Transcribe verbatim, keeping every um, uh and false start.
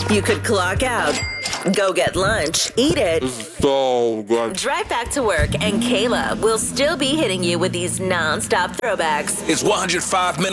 You could clock out, go get lunch, eat it, So good. drive back to work, and Kayla will still be hitting you with these non-stop throwbacks. It's one hundred five minutes.